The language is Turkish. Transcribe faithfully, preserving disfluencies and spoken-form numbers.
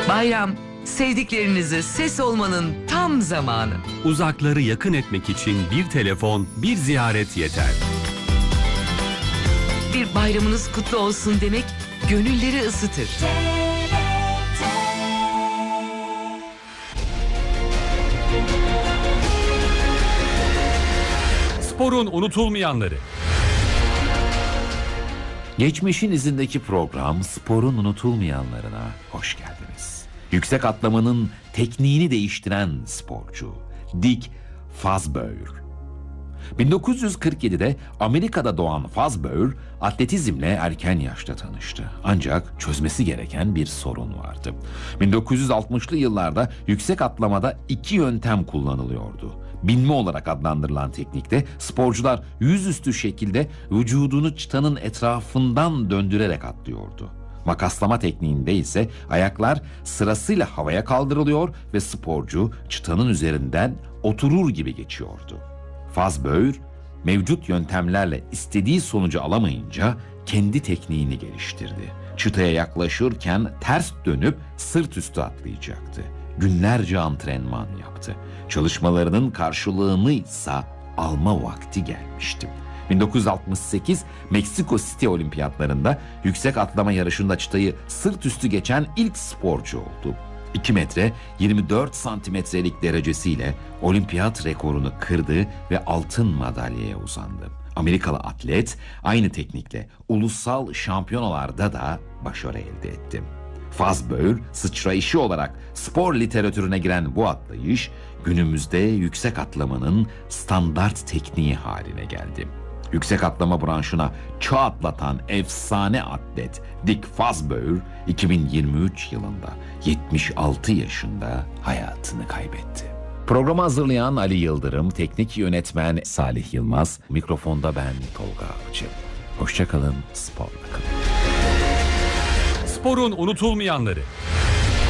Bayram, sevdiklerinize ses olmanın tam zamanı. Uzakları yakın etmek için bir telefon, bir ziyaret yeter. Bir bayramınız kutlu olsun demek gönülleri ısıtır. Sporun unutulmayanları. Geçmişin izindeki program Sporun unutulmayanlarına hoş geldiniz. Yüksek atlamanın tekniğini değiştiren sporcu Dick Fazbear. bin dokuz yüz kırk yedide Amerika'da doğan Fazbear atletizmle erken yaşta tanıştı. Ancak çözmesi gereken bir sorun vardı. bin dokuz yüz altmışlı yıllarda yüksek atlamada iki yöntem kullanılıyordu. Binme olarak adlandırılan teknikte sporcular yüzüstü şekilde vücudunu çıtanın etrafından döndürerek atlıyordu. Makaslama tekniğinde ise ayaklar sırasıyla havaya kaldırılıyor ve sporcu çıtanın üzerinden oturur gibi geçiyordu. Fazbear mevcut yöntemlerle istediği sonucu alamayınca kendi tekniğini geliştirdi. Çıtaya yaklaşırken ters dönüp sırt üstü atlayacaktı. Günlerce antrenman yaptı. Çalışmalarının karşılığını ise alma vakti gelmişti. bin dokuz yüz altmış sekiz Meksiko City Olimpiyatlarında yüksek atlama yarışında çıtayı sırt üstü geçen ilk sporcu oldu. iki metre yirmi dört santimetrelik derecesiyle olimpiyat rekorunu kırdı ve altın madalyaya uzandı. Amerikalı atlet aynı teknikle ulusal şampiyonalarda da başarı elde etti. Fazbear sıçrayışı olarak spor literatürüne giren bu atlayış günümüzde yüksek atlamanın standart tekniği haline geldi. Yüksek atlama branşına çağ atlatan efsane atlet Dick Fazbear iki bin yirmi üç yılında yetmiş altı yaşında hayatını kaybetti. Programı hazırlayan Ali Yıldırım, teknik yönetmen Salih Yılmaz, mikrofonda ben Tolga Avcı. Hoşça kalın, sporla kalın. Sporun unutulmayanları.